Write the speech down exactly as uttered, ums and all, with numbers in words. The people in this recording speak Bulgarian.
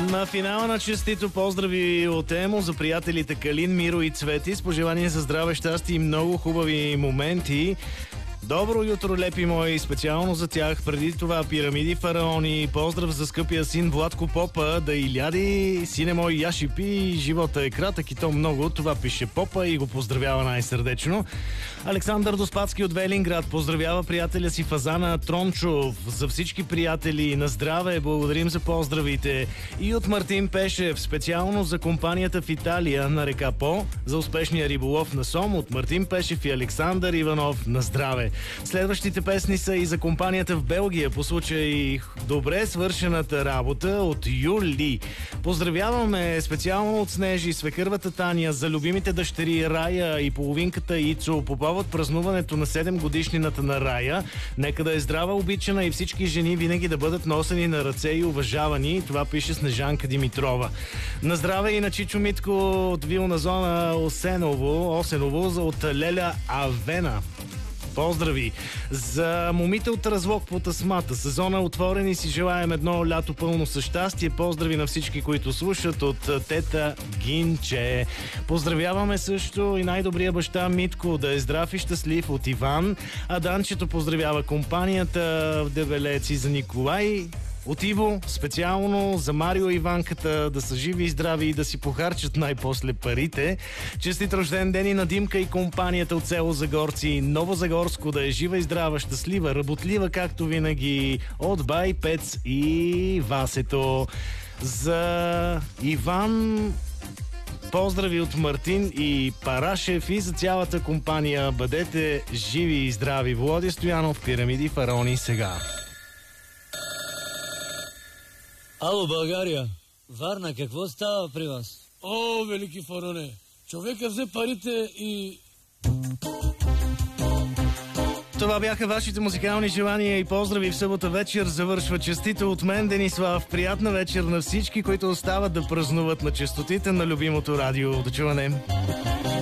На финала на честито поздрави от Емо за приятелите Калин, Миро и Цвети с пожелание за здраве, щастие и много хубави моменти. Добро утро, лепи мои, специално за тях. Преди това пирамиди фараони. Поздрав за скъпия син Владко Попа, да и ляди. Сине мой, яши пи, живота е кратък и то много. Това пише Попа и го поздравява най-сърдечно. Александър Доспадски от Велинград поздравява приятеля си Фазана Трончов. За всички приятели на здраве, благодарим за поздравите. И от Мартин Пешев, специално за компанията в Италия на река По, за успешния риболов на Сом, от Мартин Пешев и Александър Иванов, на здраве. Следващите песни са и за компанията в Белгия по случай добре свършената работа от Юли. Поздравяваме специално от Снежи, свекървата Таня, за любимите дъщери Рая и половинката Ицо по повод празнуването на седем годишнината на Рая. Нека да е здрава, обичана и всички жени винаги да бъдат носени на ръце и уважавани. Това пише Снежанка Димитрова. На здраве и на Чичо Митко от вилна зона Осеново, Осеново от Леля Авена. Поздрави! За момите от Разлог по Тасмата. Сезона е отворен и си желаем едно лято пълно със щастие. Поздрави на всички, които слушат, от тета Гинче. Поздравяваме също и най-добрия баща Митко, да е здрав и щастлив, от Иван. А Данчето поздравява компанията в Дебелец и за Николай. От Иво, специално за Марио и Иванката, да са живи и здрави и да си похарчат най-после парите. Честит рожден ден и на Димка и компанията от село Загорци. Новозагорско, да е жива и здрава, щастлива, работлива, както винаги, от Бай Пец и Васето. За Иван поздрави от Мартин и Парашев и за цялата компания. Бъдете живи и здрави. Володя Стоянов, пирамиди фараони сега. Ало, България! Варна, какво става при вас? О, велики фароне! Човека взе парите и... Това бяха вашите музикални желания и поздрави в събота вечер. Завършва честито от мен, Денислав. Приятна вечер на всички, които остават да празнуват на честотите на любимото радио. До чуване!